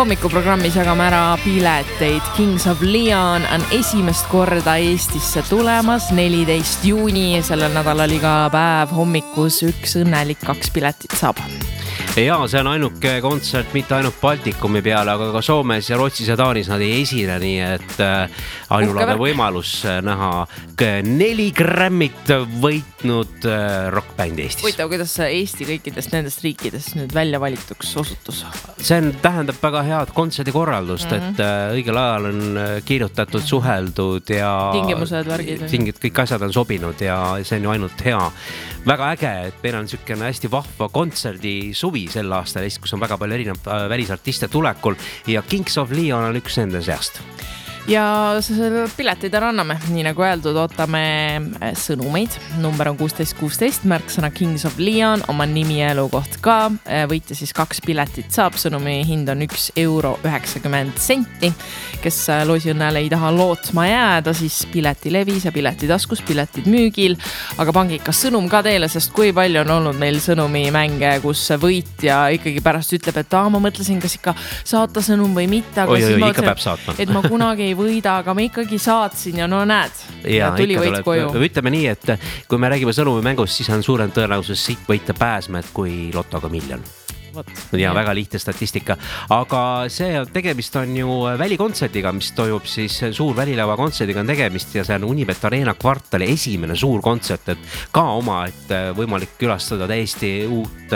Hommikuprogrammis jagame ära pileteid. Kings of Leon on esimest korda Eestisse tulemas 14. juuni. Sellel nädalal iga päev hommikus üks õnnelik 2 piletit saab. Ja see on ainuke kontsert mitte ainult Baltikumi peale, aga ka Soomes ja Rootsis ja Taanis nad ei esine, nii et ainulaade võimalus näha 4 Grammit võitnud rockbändi Eestis. Võitav, kuidas Eesti kõikidest nendest riikidest nüüd välja valituks osutus? See tähendab väga head kontserdikorraldust, et õigel ajal on kirjutatud, suheldud ja tingimused, värgid. Kõik asjad on sobinud ja see on ju ainult hea. Väga äge, et meil on niisugune hästi vahva kontserdi suvi sel aastal, kus on väga palju erinev välisartiste tulekul ja Kings of Leon on üks nende seast. Ja piletid ära anname, nii nagu öeldud, ootame sõnumeid. Number on 1616, märksõna Kings of Leon, oma nimi ja elukoht ka. Võitja siis 2 piletit saab, sõnumi hind on €1.90. Kes loosiõnnele ei taha lootma jääda, siis piletilevis ja piletitaskus, piletid müügil. Aga pange ikka sõnum ka teile, sest kui palju on olnud meil sõnumimänge, kus võitja ikkagi pärast ütleb, et ma mõtlesin, kas ikka saata sõnum või mitte. Aga ikka peab saatma. Et ma kunagi ei võida, aga ma ikkagi saatsin ja no näed, ja tuli võit koju. Ütleme nii, et kui me räägime sõnumimängust, siis on suurem tõenäosus siit võita pääsmed kui lotoga miljon. Ja väga lihtne statistika, aga tegemist on ju välikontserdiga, mis toimub siis suur välilava kontserdiga on tegemist ja see on Unibet Arena kvartali esimene suur kontsert, et ka oma, et võimalik külastada täiesti uut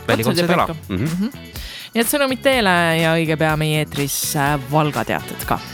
välikontserdi ala. Nii et sõnumid teele ja õige pea meie eetris Valga teated ka.